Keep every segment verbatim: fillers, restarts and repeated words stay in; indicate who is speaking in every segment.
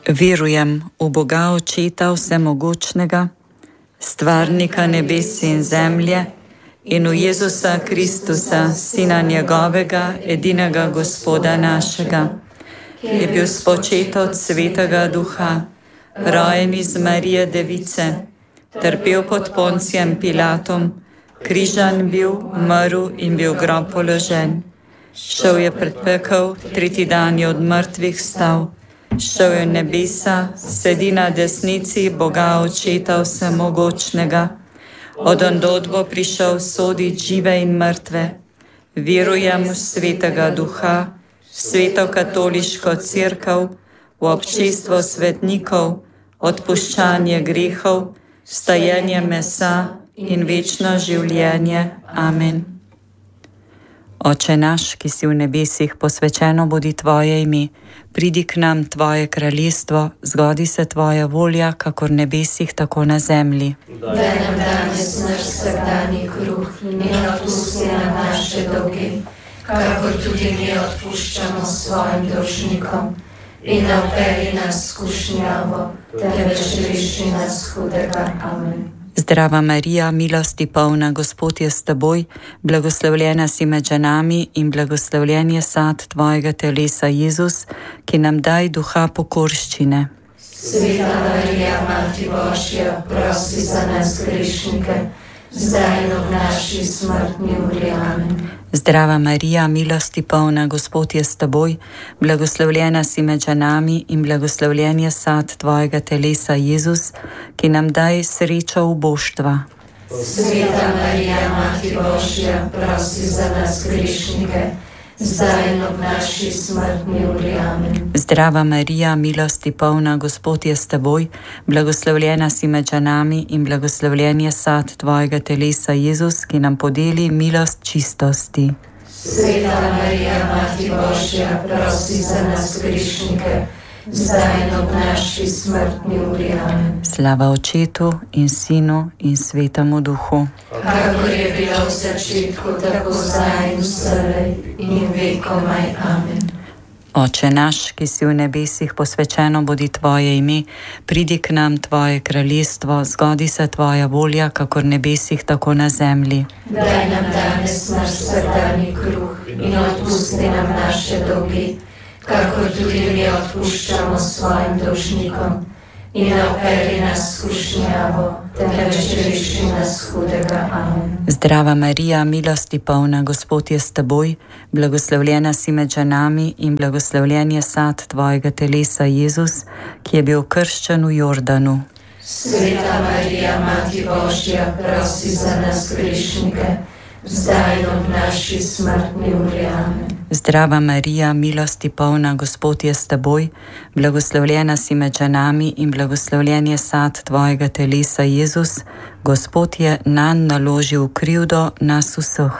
Speaker 1: Verujem v Boga Očeta Vsemogočnega, stvarnika nebes in zemlje, in v Jezusa Kristusa, Sina njegovega, edinega Gospoda našega, ki je bil spočet od Svetega Duha, rojen iz Marije Device, trpel pod Poncijem Pilatom, križan bil, umrl in bil v grob položen. Šel je pred pekel, tretji dan je od mrtvih vstal. Šel je v nebesa, sedi na desnici Boga Očeta Vsemogočnega. Od ondod bo prišel sodit žive in mrtve. Verujem v Svetega Duha, v Sveto katoliško cerkev, v občestvo svetnikov, odpuščanje grehov, vstajenje mesa in večno življenje. Amen. Oče naš, ki si v nebesih, posvečeno bodi tvoje ime. Pridi k nam tvoje kraljestvo, zgodi se tvoja volja, kakor v nebesih, tako na zemlji.
Speaker 2: Daj nam danes naš vsakdanji kruh in odpusti nam naše dolge, kakor tudi mi odpuščamo svojim dolžnikom. In ne vpelji nas v skušnjavo, temveč reši nas hudega. Amen.
Speaker 1: Zdrava Marija, milosti polna, Gospod je s teboj, blagoslovljena si med ženami in blagoslovljen je sad tvojega telesa, Jezus, ki nam daj duha pokorščine.
Speaker 2: Sveta Marija, Mati Božja, prosi za nas grešnike, zdaj in ob naši smrtni uri. Amen.
Speaker 1: Zdrava Marija, milosti polna, Gospod je s teboj, blagoslovljena si med ženami in blagoslovljen je sad tvojega telesa, Jezus, ki nam daj srečo uboštva.
Speaker 2: Sveta Marija, Mati Božja, prosi za nas grešnike, zdaj in ob naši smrtni uri. Amen.
Speaker 1: Zdrava Marija, milosti polna, Gospod je s teboj, blagoslovljena si med ženami in blagoslovljen je sad tvojega telesa, Jezus, ki nam podeli milost čistosti.
Speaker 2: Sveta Marija, Mati Božja, prosi za nas grešnike, zdaj in ob naši smrtni uri. Amen.
Speaker 1: Slava Očetu in Sinu in Svetemu Duhu.
Speaker 2: Kakor je bilo v začetku, tako zdaj in vselej in vekomaj. Amen.
Speaker 1: Oče naš, ki si v nebesih, posvečeno bodi tvoje ime, pridi k nam tvoje kraljestvo, zgodi se tvoja volja, kakor v nebesih, tako na zemlji.
Speaker 2: Daj nam danes naš vsakdanji kruh in odpusti nam naše dolge, kakor tudi mi odpuščamo svojim dolžnikom. In ne vpelji nas v skušnjavo, temveč reši nas hudega. Amen.
Speaker 1: Zdrava Marija, milosti polna, Gospod je s teboj, blagoslovljena si med ženami in blagoslovljen je sad tvojega telesa, Jezus, ki je bil krščen v Jordanu.
Speaker 2: Sveta Marija, Mati Božja, prosi za nas grešnike, zdaj in ob naši smrtni uri. Amen.
Speaker 1: Zdrava Marija, milosti polna, Gospod je s teboj, blagoslovljena si med ženami in blagoslovljen je sad tvojega telesa, Jezus, Gospod je nanj naložil krivdo nas vseh.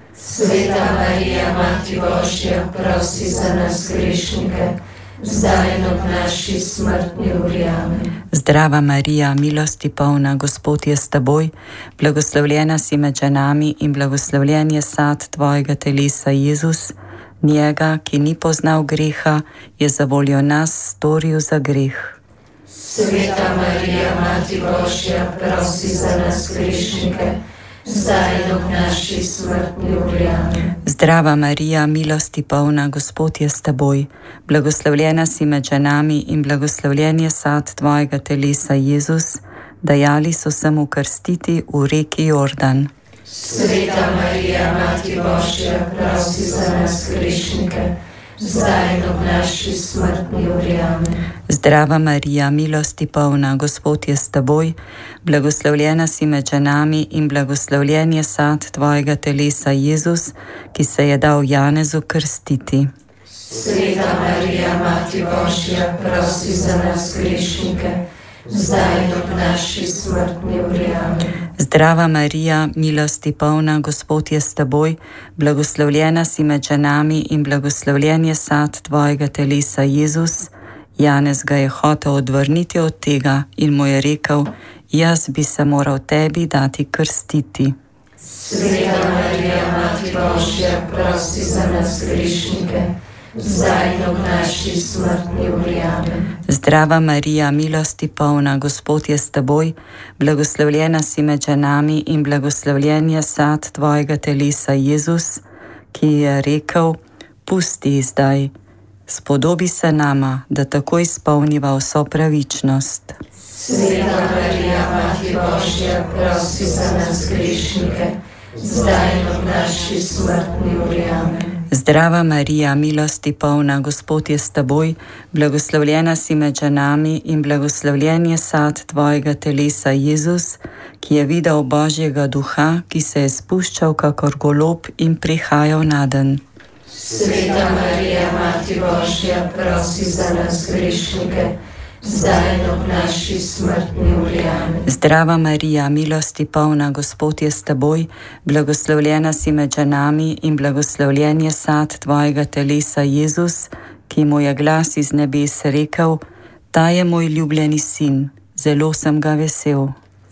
Speaker 2: Sveta Marija, Mati Božja, prosi za nas grešnike, zdaj in ob naši smrtni uri. Amen.
Speaker 1: Zdrava Marija, milosti polna, Gospod je s teboj, blagoslovljena si med ženami in blagoslovljen je sad tvojega telesa, Jezus, njega, ki ni poznal greha, je za voljo nas storil za greh.
Speaker 2: Sveta Marija, Mati Božja, prosi za nas grešnike, zdaj in ob naši smrtni uri. Amen.
Speaker 1: Zdrava Marija, milosti polna, Gospod je s teboj, blagoslovljena si med ženami in blagoslovljen je sad tvojega telesa, Jezus, dajali so se mu krstiti v reki Jordan.
Speaker 2: Sveta Marija, Mati Božja, prosi za nas grešnike, zdaj in ob naši smrtni uri. Amen.
Speaker 1: Zdrava Marija, milosti polna, Gospod je s teboj, blagoslovljena si med ženami in blagoslovljen je sad tvojega telesa, Jezus, ki se je dal Janezu krstiti.
Speaker 2: Sveta Marija, Mati Božja, prosi za nas grešnike, zdaj in ob naši smrtni uri. Amen.
Speaker 1: Zdrava Marija, milosti polna, Gospod je s teboj, blagoslovljena si med ženami in blagoslovljen je sad tvojega telesa, Jezus. Janez ga je hotel odvrniti od tega in mu je rekel, jaz bi se moral tebi dati krstiti.
Speaker 2: Sveta Marija, Mati Božja, prosi za nas grešnike, zdaj in ob naši smrtni uri. Amen.
Speaker 1: Zdrava Marija, milosti polna, Gospod je s teboj, blagoslovljena si med ženami in blagoslovljen je sad tvojega telesa, Jezus, ki je rekel: pusti zdaj, spodobi se nama, da tako izpolniva vso pravičnost.
Speaker 2: Sveta Marija, Mati Božja, prosi za nas grešnike, zdaj in ob naši smrtni uri. Amen.
Speaker 1: Zdrava Marija, milosti polna, Gospod je s teboj, blagoslovljena si med ženami in blagoslovljen je sad tvojega telesa, Jezus, ki je videl Božjega duha, ki se je spuščal kakor golob in prihajal naden.
Speaker 2: Sveta Marija, Mati Božja, prosi za nas grešnike, zdaj in ob naši smrtni uri. Amen.
Speaker 1: Zdrava Marija, milosti polna, Gospod je s teboj, blagoslovljena si med ženami in blagoslovljen je sad tvojega telesa, Jezus, ki mu je glas iz nebes rekel: ta je moj ljubljeni sin, zelo sem ga vesel.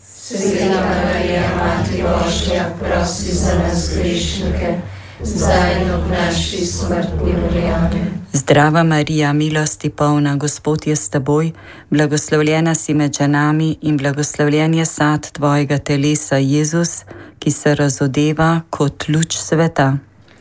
Speaker 2: Sveta Marija, Mati Božja, prosi za nas grešnike, zdaj in ob naši smrtni uri. Amen.
Speaker 1: Zdrava Marija, milosti polna, Gospod je s teboj, blagoslovljena si med ženami in blagoslovljen je sad tvojega telesa, Jezus, ki se razodeva kot luč sveta.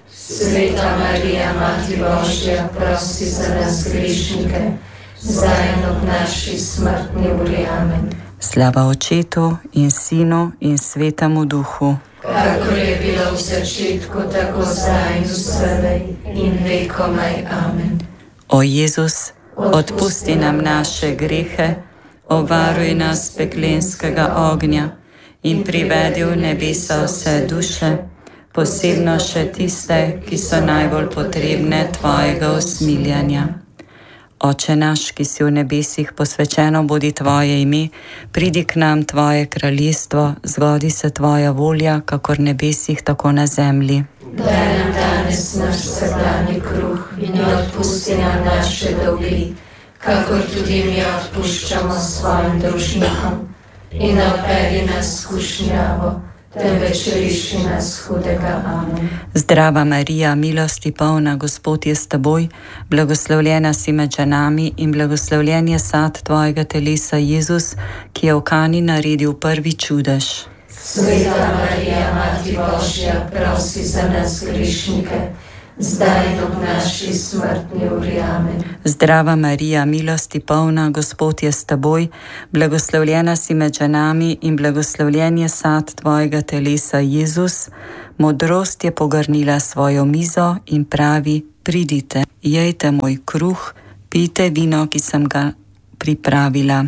Speaker 2: Sveta Marija, Mati Božja, prosi za nas grešnike, zdaj in ob naši smrtni uri. Amen.
Speaker 1: Slava Očetu in Sinu in Svetemu Duhu.
Speaker 2: Kakor je bilo v začetku, tako zdaj in vselej in vekomaj. Amen.
Speaker 1: O Jezus, odpusti nam naše grehe, obvaruj nas peklenskega ognja in privedi v nebesa vse duše, posebno še tiste, ki so najbolj potrebne tvojega usmiljanja. Oče naš, ki si v nebesih, posvečeno bodi tvoje ime, pridi k nam tvoje kraljestvo, zgodi se tvoja volja, kakor v nebesih, tako na zemlji.
Speaker 2: Daj nam danes naš vsakdanji kruh in odpusti nam naše dolgi, kakor tudi mi odpuščamo svojim dolžnikom. In ne vpelji nas v skušnjavo, temveč reši nas hudega. Amen.
Speaker 1: Zdrava Marija, milosti polna, Gospod je s teboj, blagoslovljena si med ženami in blagoslovljen je sad tvojega telesa, Jezus, ki je v Kani naredil prvi čudež.
Speaker 2: Sveta Marija, Mati Božja, prosi za nas grešnike, zdaj in ob naši smrtni uri. Amen.
Speaker 1: Zdrava Marija, milosti polna, Gospod je s teboj, blagoslovljena si med ženami in blagoslovljen je sad tvojega telesa, Jezus. Modrost je pogrnila svojo mizo in pravi: pridite, jejte moj kruh, pijte vino, ki sem ga pripravila.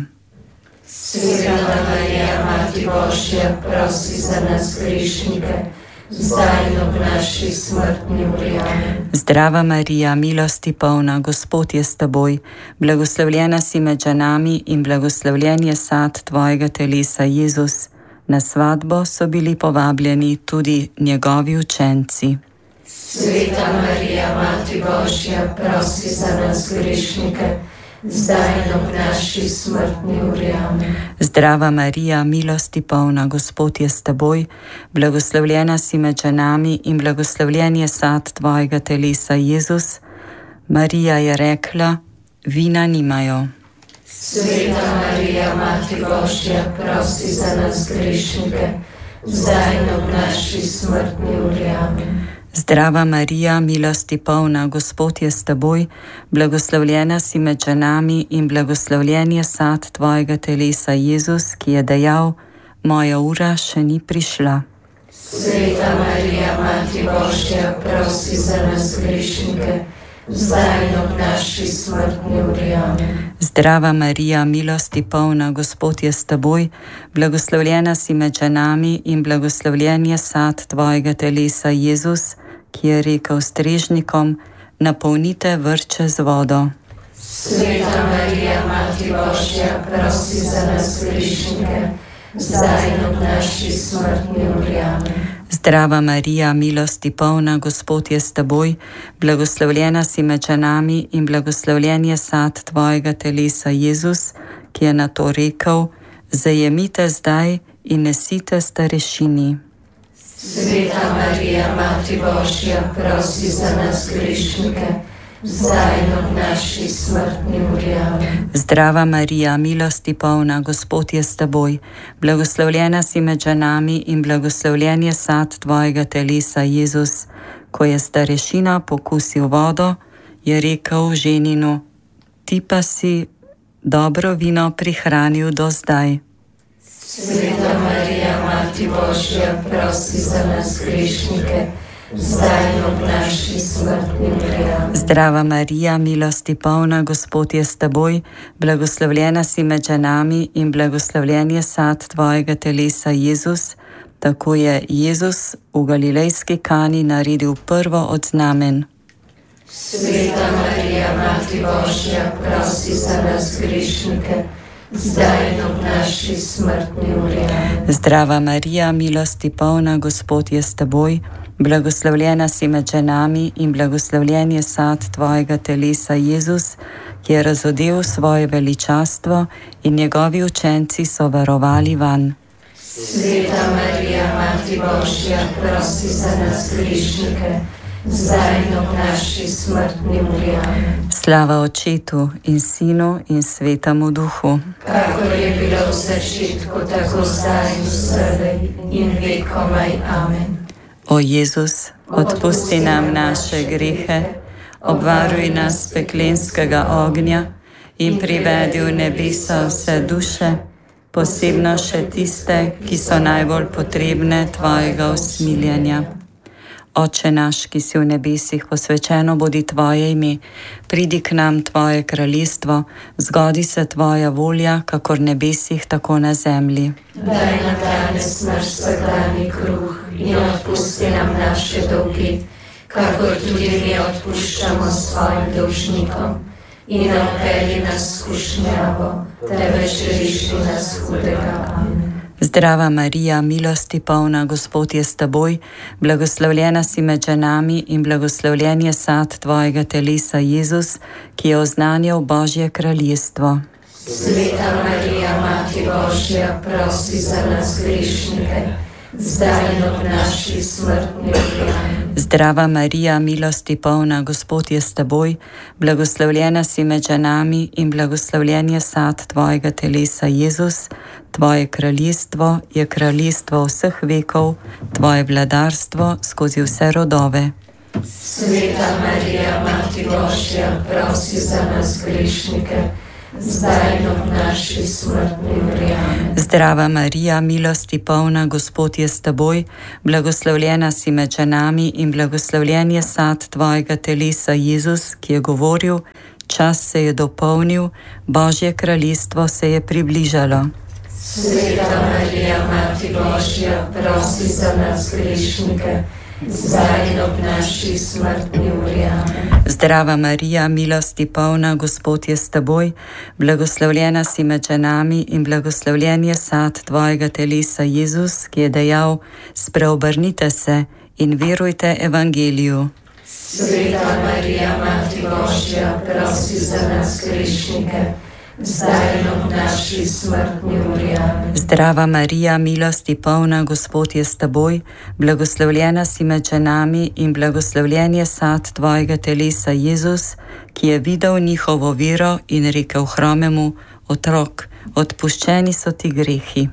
Speaker 2: Sveta Marija, Mati Božja, prosi za nas grešnike, zdaj in ob naši smrtni uri. Amen.
Speaker 1: Zdrava Marija, milosti polna, Gospod je s teboj, blagoslovljena si med ženami in blagoslovljen je sad tvojega telesa, Jezus. Na svatbo so bili povabljeni tudi njegovi učenci.
Speaker 2: Sveta Marija, Mati Božja, prosi za nas grešnike, zdaj in ob naši smrtni uri. Amen.
Speaker 1: Zdrava Marija, milosti polna, Gospod je s teboj, blagoslovljena si med ženami in blagoslovljen je sad tvojega telesa, Jezus. Marija je rekla: vina nimajo.
Speaker 2: Sveta Marija, Mati Božja, prosi za nas grešnike, zdaj in ob naši smrtni uri. Amen.
Speaker 1: Zdrava Marija, milosti polna, Gospod je s teboj, blagoslovljena si med ženami in blagoslovljen je sad tvojega telesa, Jezus, ki je dejal: moja ura še ni prišla.
Speaker 2: Sveta Marija, Mati Božja, prosi za nas grešnike, zdaj in ob naši smrtni uri. Amen.
Speaker 1: Zdrava Marija, milosti polna, Gospod je s teboj, blagoslovljena si med ženami in blagoslovljen je sad tvojega telesa, Jezus, ki je rekel strežnikom: napolnite vrče z vodo.
Speaker 2: Sveta Marija, Mati Božja, prosi za nas grešnike, zdaj in ob naši smrtni uri. Amen.
Speaker 1: Zdrava Marija, milosti polna, Gospod je s teboj, blagoslovljena si med ženami in blagoslovljen je sad tvojega telesa, Jezus, ki je na to rekel: zajemite zdaj in nesite starešini.
Speaker 2: Sveta Marija, Mati Božja, prosi za nas grešnike, zdaj in ob naši smrtni uri. Amen.
Speaker 1: Zdrava Marija, milosti polna, Gospod je s teboj. Blagoslovljena si med ženami in blagoslovljen je sad tvojega telesa, Jezus. Ko je starešina pokusil vodo, je rekel ženinu: ti pa si dobro vino prihranil do zdaj.
Speaker 2: Sveta Marija, Mati Božja, prosi za nas grešnike, zdaj in ob naši smrtni uri.
Speaker 1: Zdrava Marija, milosti polna, Gospod je s teboj. Blagoslovljena si med ženami in blagoslovljen je sad tvojega telesa, Jezus. Tako je Jezus v galilejski Kani naredil prvo od znamen.
Speaker 2: Sveta Marija, Mati Božja, prosi za nas grešnike, zdaj in ob naši smrtni uri.
Speaker 1: Zdrava Marija, milosti polna, Gospod je s teboj. Blagoslovljena si med ženami in blagoslovljen je sad tvojega telesa, Jezus, ki je razodel svoje veličastvo in njegovi učenci so verovali vanj.
Speaker 2: Sveta Marija, Mati Božja, prosi za nas grešnike, zdaj in ob naši smrtni uri.
Speaker 1: Slava Očetu in Sinu in Svetemu Duhu.
Speaker 2: Kakor je bilo v začetku, tako zdaj in vselej in vekomaj. Amen.
Speaker 1: O Jezus, odpusti nam naše grehe, obvaruj nas peklenskega ognja in privedi v nebesa vse duše, posebno še tiste, ki so najbolj potrebne tvojega usmiljenja. Oče naš, ki si v nebesih, posvečeno bodi tvoje ime, pridi k nam tvoje kraljestvo, zgodi se tvoja volja, kakor v nebesih, tako na zemlji.
Speaker 2: Daj nam danes naš vsakdanji kruh in odpusti nam naše dolgi, kakor tudi mi odpuščamo svojim dolžnikom. In ne vpelji nas v skušnjavo, temveč reši nas hudega. Amen.
Speaker 1: Zdrava Marija, milosti polna, Gospod je s teboj. Blagoslovljena si med ženami in blagoslovljen je sad tvojega telesa, Jezus, ki je oznanjal Božje kraljestvo.
Speaker 2: Sveta Marija, Mati Božja, prosi za nas grešnike, zdaj in ob naši smrtni uri.
Speaker 1: Zdrava Marija, milosti polna, Gospod je s teboj. Blagoslovljena si med ženami in blagoslovljen je sad tvojega telesa, Jezus. Tvoje kraljestvo je kraljestvo vseh vekov, tvoje vladarstvo skozi vse rodove.
Speaker 2: Sveta Marija, Mati Božja, prosi za nas grešnike, zdaj in ob naši smrtni uri.
Speaker 1: Zdrava Marija, milosti polna, Gospod je s teboj. Blagoslovljena si med ženami in blagoslovljen je sad tvojega telesa, Jezus, ki je govoril: čas se je dopolnil, Božje kraljestvo se je približalo.
Speaker 2: Sveta Marija, Mati Božja, prosi za nas grešnike, zdaj in ob naši smrtni uri.
Speaker 1: Zdrava Marija, milosti polna, Gospod je s teboj. Blagoslovljena si med ženami in blagoslovljen je sad tvojega telesa, Jezus, ki je dejal: spreobrnite se in verujte evangeliju.
Speaker 2: Sveta Marija, Mati Božja, prosi za nas grešnike, zdaj in ob naši smrtni uri.
Speaker 1: Zdrava Marija, milosti polna, Gospod je s teboj. Blagoslovljena si med ženami in blagoslovljen je sad tvojega telesa, Jezus, ki je videl njihovo vero in rekel hromemu: otrok, odpuščeni so ti grehi.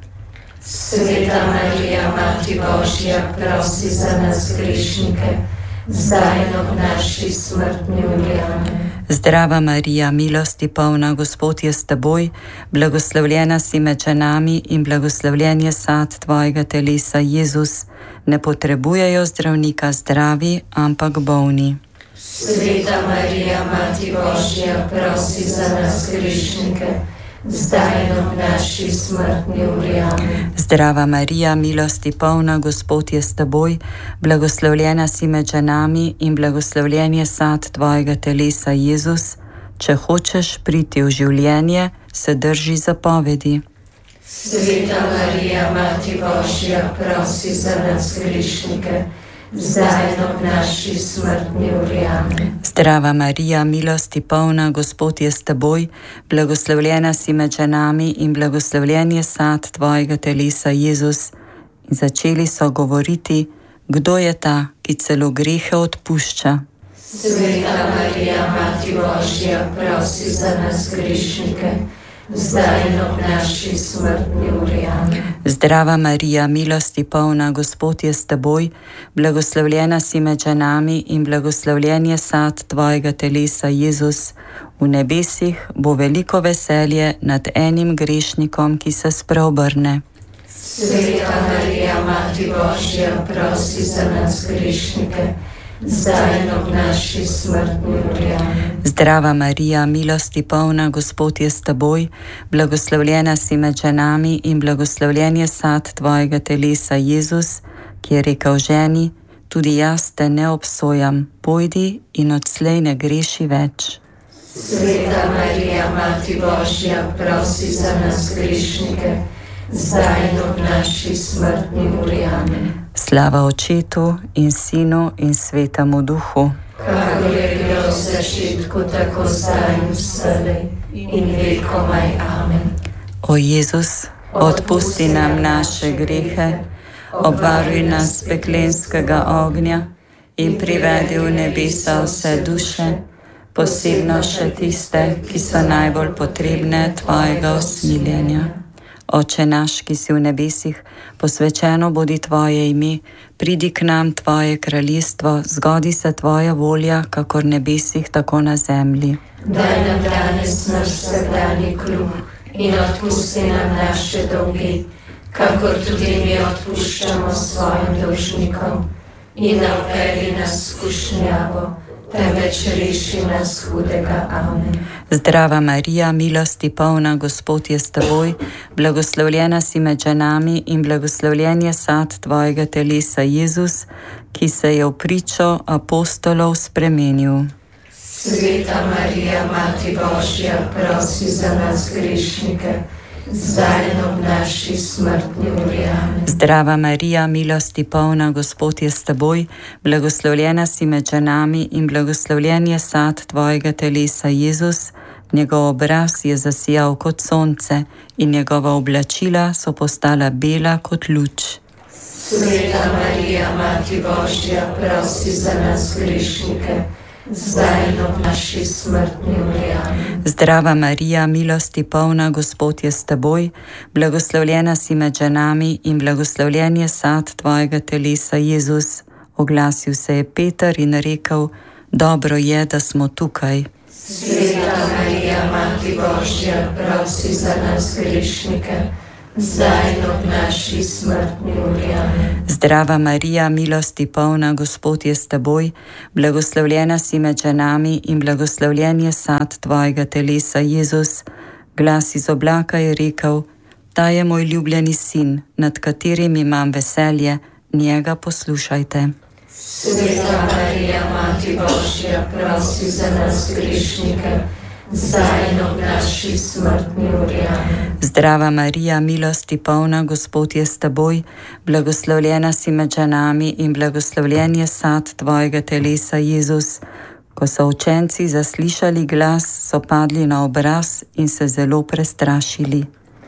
Speaker 2: Sveta Marija, Mati Božja, prosi za nas grešnike, zdaj in ob naši smrtni uri.
Speaker 1: Zdrava Marija, milosti polna, Gospod je s teboj. Blagoslovljena si med ženami in blagoslovljen je sad tvojega telesa, Jezus. Ne potrebujejo zdravnika zdravi, ampak bolni.
Speaker 2: Sveta Marija, Mati Božja, prosi za nas grešnike, zdaj in ob naši smrtni uri.
Speaker 1: Zdrava Marija, milosti polna, Gospod je s teboj. Blagoslovljena si med ženami in blagoslovljen je sad tvojega telesa, Jezus. Če hočeš priti v življenje, se drži zapovedi.
Speaker 2: Sveta Marija, Mati Božja, prosi za nas grešnike, zdaj in ob naši smrtni uri.
Speaker 1: Zdrava Marija, milosti polna, Gospod je s teboj. Blagoslovljena si med ženami in blagoslovljen je sad tvojega telesa, Jezus. In začeli so govoriti: kdo je ta, ki celo grehe odpušča?
Speaker 2: Sveta Marija, Mati Božja, prosi za nas grešnike, zdaj in ob naši smrtni uri. Amen.
Speaker 1: Zdrava Marija, milosti polna, Gospod je s teboj, blagoslovljena si med ženami in blagoslovljen je sad tvojega telesa, Jezus. V nebesih bo veliko veselje nad enim grešnikom, ki se spreobrne.
Speaker 2: Sveta Marija, Mati Božja, prosi za nas grešnike, zdaj in ob naši smrtni uri. Amen.
Speaker 1: Zdrava Marija, milosti polna, Gospod je s teboj, blagoslovljena si med ženami in blagoslovljen je sad tvojega telesa, Jezus, ki je rekel ženi, tudi jaz te ne obsojam, pojdi in odslej ne greši več.
Speaker 2: Sveta Marija, Mati Božja, prosi za nas grešnike, zdaj in ob naši smrtni uri. Amen.
Speaker 1: Slava Očetu in Sinu in Svetemu Duhu.
Speaker 2: Kakor je bilo v začetku, tako zdaj in vselej in vekomaj. Amen.
Speaker 1: O Jezus, odpusti nam naše grehe, obvaruj nas peklenskega ognja in privedi v nebesa vse duše, posebno še tiste, ki so najbolj potrebne tvojega usmiljenja. Oče naš, ki si v nebesih, posvečeno bodi tvoje ime, pridi k nam tvoje kraljestvo, zgodi se tvoja volja, kakor v nebesih, tako na zemlji.
Speaker 2: Daj nam danes naš vsakdanji kruh in odpusti nam naše dolge, kakor tudi mi odpuščamo svojim dolžnikom. In ne vpelji nas v skušnjavo, temveč reši nas hudega. Amen.
Speaker 1: Zdrava Marija, milosti polna, Gospod je s teboj, blagoslovljena si med ženami in blagoslovljen je sad tvojega telesa, Jezus, ki se je v pričo apostolov spremenil.
Speaker 2: Sveta Marija, Mati Božja, prosi za nas grešnike, zdaj in ob naši smrtni uri. Amen.
Speaker 1: Zdrava Marija, milosti polna, Gospod je s teboj, blagoslovljena si med ženami in blagoslovljen je sad tvojega telesa, Jezus. Njegov obraz je zasijal kot sonce in njegova oblačila so postala bela kot luč.
Speaker 2: Sveta Marija, Mati Božja, prosi za nas grešnike, zdaj in ob naši smrtni uri. Amen.
Speaker 1: Zdrava Marija, milosti polna, Gospod je s teboj, blagoslovljena si med ženami in blagoslovljen je sad tvojega telesa, Jezus. Oglasil se je Peter in rekel, dobro je, da smo tukaj.
Speaker 2: Sveta Marija, Mati Božja, prosi za nas grešnike, zdaj in ob naši smrtni uri. Amen.
Speaker 1: Zdrava Marija, milosti polna, Gospod je s teboj, blagoslovljena si med ženami in blagoslovljen je sad tvojega telesa, Jezus. Glas iz oblaka je rekel, ta je moj ljubljeni sin, nad katerim imam veselje, njega poslušajte.
Speaker 2: Sveta Marija, Mati Božja, prosi za nas grešnike, zdaj in ob naši smrtni uri. Amen.
Speaker 1: Zdrava Marija, milosti polna, Gospod je s teboj, blagoslovljena si med ženami in blagoslovljen je sad tvojega telesa, Jezus. Ko so učenci zaslišali glas, so padli na obraz in se zelo prestrašili.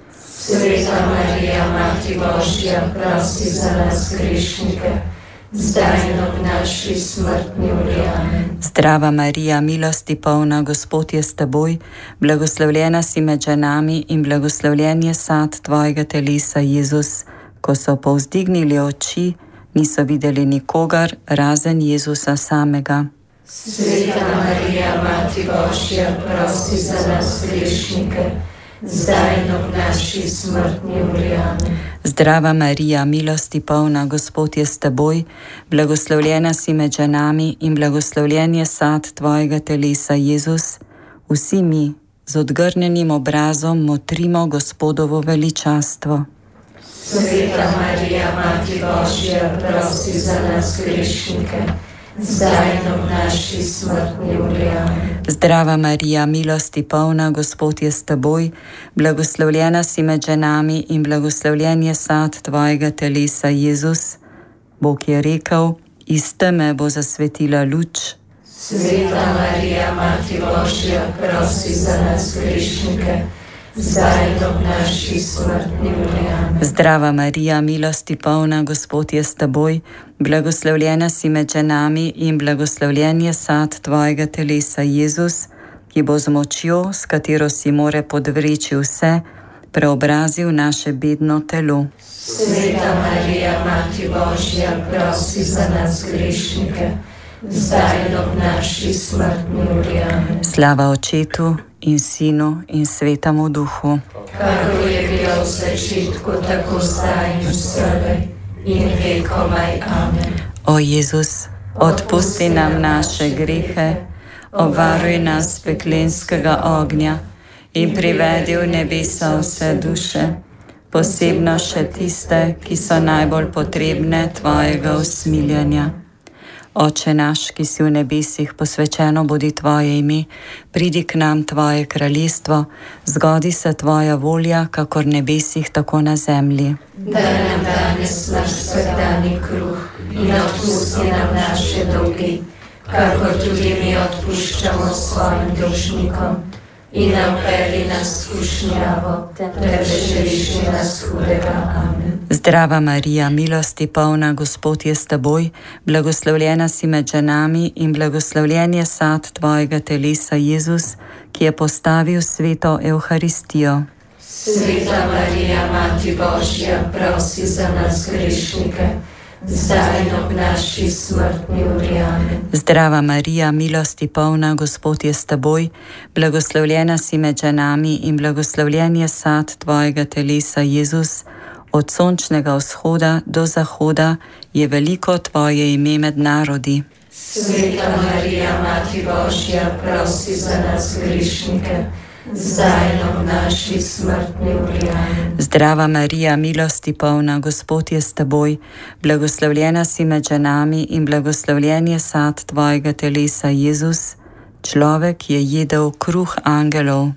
Speaker 2: Sveta Marija, Mati Božja, prosi za nas grešnike, zdaj in ob naši smrtni uri. Amen.
Speaker 1: Zdrava Marija, milosti polna, Gospod je s teboj, blagoslovljena si med ženami in blagoslovljen je sad tvojega telesa, Jezus. Ko so povzdignili oči, niso videli nikogar, razen Jezusa samega.
Speaker 2: Sveta Marija, Mati Božja, prosi za nas grešnike, zdaj in ob naši smrtni uri. Amen.
Speaker 1: Zdrava Marija, milosti polna, Gospod je s teboj, blagoslovljena si med ženami in blagoslovljen je sad tvojega telesa, Jezus. Vsi mi z odgrnjenim obrazom motrimo Gospodovo veličastvo.
Speaker 2: Sveta Marija, Mati Božja, prosi za nas grešnike, zdaj in ob naši smrtni uri. Amen.
Speaker 1: Zdrava Marija, milosti polna, Gospod je s teboj, blagoslovljena si med ženami in blagoslovljen je sad tvojega telesa, Jezus. Bog je rekel, iz teme bo zasvetila luč.
Speaker 2: Sveta Marija, Mati Božja, prosi za nas grešnike, zdaj in ob naši smrtni uri. Amen.
Speaker 1: Zdrava Marija, milosti polna, Gospod je s teboj, blagoslovljena si med ženami in blagoslovljen je sad tvojega telesa, Jezus, ki bo z močjo, s katero si more podvreči vse, preobrazil naše bedno telo.
Speaker 2: Sveta Marija, Mati Božja, prosi za nas grešnike, zdaj in ob naši smrtni uri. Amen.
Speaker 1: Slava Očetu in Sinu in Svetemu Duhu.
Speaker 2: Kakor je bilo v začetku, tako zdaj in vselej in vekomaj. Amen.
Speaker 1: O Jezus, odpusti nam naše grehe, obvaruj nas peklenskega ognja in privedi v nebesa vse duše, posebno še tiste, ki so najbolj potrebne tvojega usmiljenja. Oče naš, ki si v nebesih, posvečeno bodi tvoje ime, pridi k nam tvoje kraljestvo, zgodi se tvoja volja, kakor v nebesih, tako na zemlji.
Speaker 2: Daj nam danes naš vsakdanji kruh in odpusti nam naše dolge, kakor tudi mi odpuščamo svojim dolžnikom. In ne vpelji nas v skušnjavo, temveč reši nas hudega. Amen.
Speaker 1: Zdrava Marija, milosti polna, Gospod je s teboj, blagoslovljena si med ženami in blagoslovljen je sad tvojega telesa, Jezus, ki je postavil sveto Evharistijo.
Speaker 2: Sveta Marija, Mati Božja, prosi za nas grešnike, zdaj in ob naši smrtni uri. Amen.
Speaker 1: Zdrava Marija, milosti polna, Gospod je s teboj, blagoslovljena si med ženami in blagoslovljen je sad tvojega telesa, Jezus, od sončnega vzhoda do zahoda je veliko tvoje ime med narodi.
Speaker 2: Sveta Marija, Mati Božja, prosi za nas grešnike, zdaj in ob naši smrtni uri. Amen.
Speaker 1: Zdrava Marija, milosti polna, Gospod je s teboj, blagoslovljena si med ženami in blagoslovljen je sad tvojega telesa, Jezus, človek je jedel kruh angelov.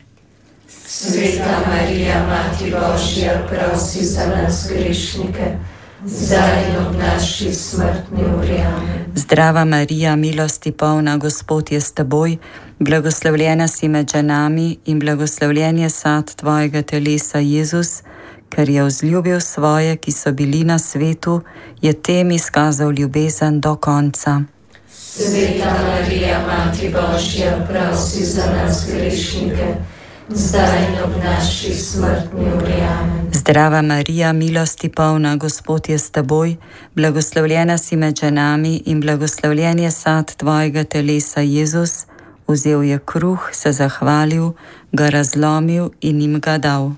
Speaker 2: Sveta Marija, Mati Božja, prosi za nas grešnike, zdaj in ob naši smrtni uri. Amen.
Speaker 1: Zdrava Marija, milosti polna, Gospod je s teboj, blagoslovljena si med ženami in blagoslovljen je sad tvojega telesa, Jezus, ker je vzljubil svoje, ki so bili na svetu, je tem izkazal ljubezen do konca.
Speaker 2: Sveta Marija, Mati Božja, prosi za nas grešnike, zdaj in ob naši smrtni uri. Amen.
Speaker 1: Zdrava Marija, milosti polna, Gospod je s teboj, blagoslovljena si med ženami in blagoslovljen je sad tvojega telesa, Jezus, vzel je kruh, se zahvalil, ga razlomil in jim ga dal.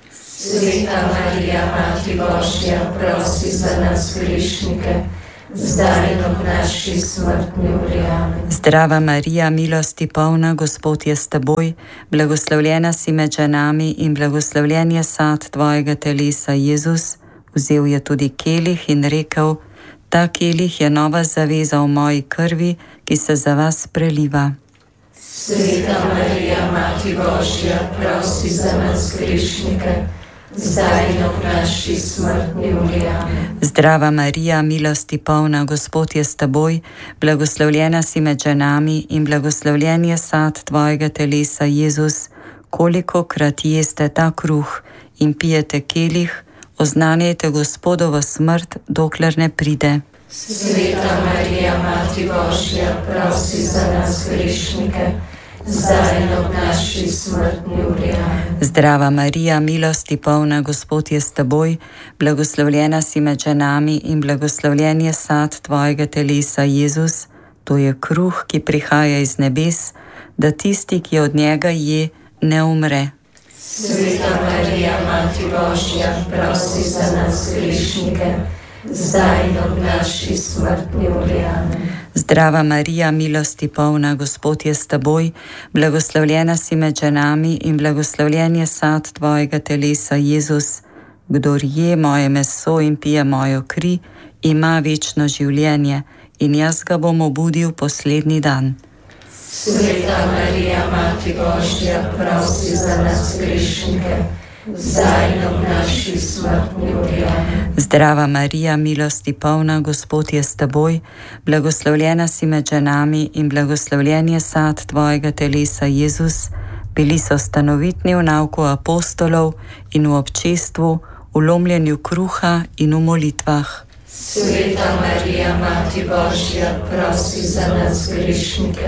Speaker 2: Sveta Marija, Mati Božja, prosi za nas grešnike, zdaj in ob naši smrtni uri. Amen.
Speaker 1: Zdrava Marija, milosti polna, Gospod je s teboj, blagoslovljena si med ženami in blagoslovljen je sad tvojega telesa, Jezus, vzel je tudi kelih in rekel, ta kelih je nova zaveza v moji krvi, ki se za vas preliva.
Speaker 2: Sveta Marija, Mati Božja, prosi za nas grešnike, zdaj in ob naši smrtni uri. Amen.
Speaker 1: Zdrava Marija, milosti polna, Gospod je s teboj, blagoslovljena si med ženami in blagoslovljen je sad tvojega telesa, Jezus, kolikokrat jeste ta kruh in pijete kelih, oznanjajte Gospodovo smrt, dokler ne pride.
Speaker 2: Sveta Marija, Mati Božja, prosi za nas grešnike, zdaj in ob naši smrtni uri. Amen.
Speaker 1: Zdrava Marija, milosti polna, Gospod je s teboj, blagoslovljena si med ženami in blagoslovljen je sad tvojega telesa, Jezus, to je kruh, ki prihaja iz nebes, da tisti, ki od njega je, ne umre.
Speaker 2: Sveta Marija, Mati Božja, prosi za nas grešnike, zdaj in ob naši smrtni uri. Amen.
Speaker 1: Zdrava Marija, milosti polna, Gospod je s teboj, blagoslovljena si med ženami in blagoslovljen je sad tvojega telesa, Jezus, kdor je moje meso in pije mojo kri, ima večno življenje in jaz ga bom obudil poslednji dan.
Speaker 2: Sveta Marija, Mati Božja, prosi za nas grešnike, zdaj in ob naši smrtni uri. Amen.
Speaker 1: Zdrava Marija, milosti polna, Gospod je s teboj, blagoslovljena si med ženami in blagoslovljen je sad tvojega telesa, Jezus, Bili so stanovitni v nauku apostolov in v občestvu, v lomljenju kruha in v molitvah.
Speaker 2: Sveta Marija, Mati Božja, prosi za nas grešnike,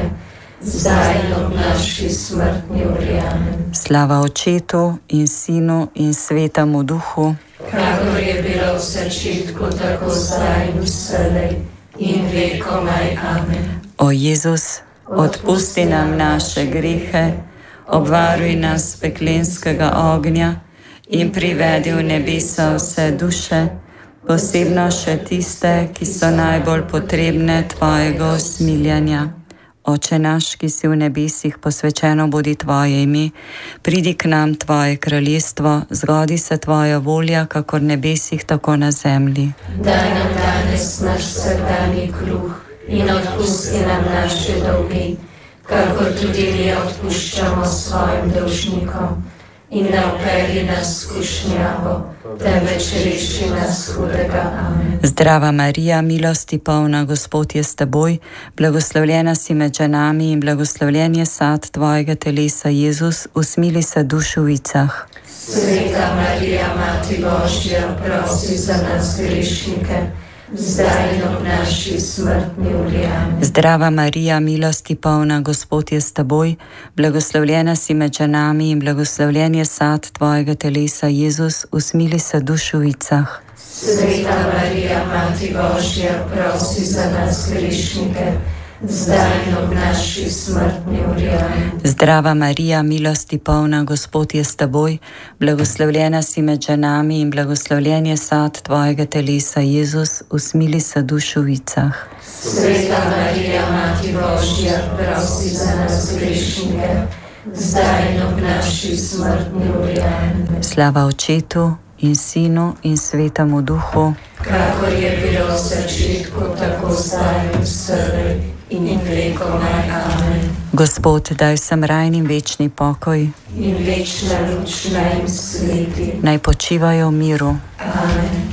Speaker 2: zdaj in ob naši smrtni uri. Amen.
Speaker 1: Slava Očetu in Sinu in Svetemu Duhu,
Speaker 2: kakor je bilo v začetku, tako zdaj in vselej in vekomaj. Amen.
Speaker 1: O Jezus, odpusti nam naše grehe, obvaruj nas peklenskega ognja in privedi v nebesa vse duše, posebno še tiste, ki so najbolj potrebne tvojega usmiljanja. Oče naš, ki si v nebesih, posvečeno bodi tvoje ime, pridi k nam tvoje kraljestvo, zgodi se tvoja volja, kakor v nebesih, tako na zemlji.
Speaker 2: Daj nam danes naš vsakdanji kruh in odpusti nam naše dolge, kakor tudi mi odpuščamo svojim dolžnikom. In ne vpelji nas v skušnjavo, temveč reši nas hudega. Amen.
Speaker 1: Zdrava Marija, milosti polna, Gospod je s teboj, blagoslovljena si med ženami in blagoslovljen je sad tvojega telesa, Jezus, usmili se duš v vicah.
Speaker 2: Sveta Marija, Mati Božja, prosi za nas grešnike, zdaj in ob naši smrtni uri. Amen.
Speaker 1: Zdrava Marija, milosti polna, Gospod je s teboj, blagoslovljena si med ženami in blagoslovljen je sad tvojega telesa, Jezus, usmili se duš v vicah.
Speaker 2: Sveta Marija, Mati Božja, prosi za nas grešnike, zdaj in ob naši smrtni uri. Amen.
Speaker 1: Zdrava Marija, milosti polna, Gospod je s teboj, blagoslovljena si med ženami in blagoslovljen je sad tvojega telesa, Jezus, usmili se duš v vicah.
Speaker 2: Sveta Marija, Mati Božja, prosi za nas grešnike, zdaj in ob naši smrtni uri. Amen.
Speaker 1: Slava Očetu in Sinu in Svetemu Duhu,
Speaker 2: kakor je bilo v začetku, tako zdaj in vselej in vekomaj. Amen.
Speaker 1: Gospod, daj vsem rajnim večni pokoj
Speaker 2: in večna luč naj jim sveti.
Speaker 1: Naj počivajo v miru.
Speaker 2: Amen.